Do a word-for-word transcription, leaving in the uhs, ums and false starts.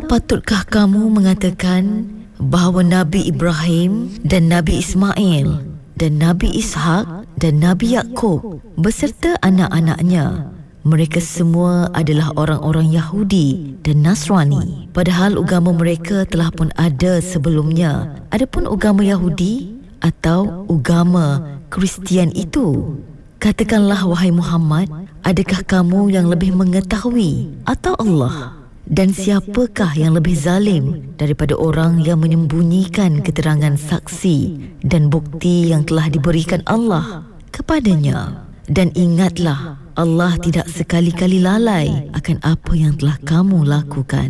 patutkah kamu mengatakan bahawa Nabi Ibrahim dan Nabi Ismail dan Nabi Ishak dan Nabi Yakub beserta anak-anaknya, mereka semua adalah orang-orang Yahudi dan Nasrani, padahal agama mereka telah pun ada sebelumnya. Adapun agama Yahudi atau agama Kristian itu, katakanlah wahai Muhammad, adakah kamu yang lebih mengetahui atau Allah? Dan siapakah yang lebih zalim daripada orang yang menyembunyikan keterangan saksi dan bukti yang telah diberikan Allah kepadanya? Dan ingatlah, Allah tidak sekali-kali lalai akan apa yang telah kamu lakukan.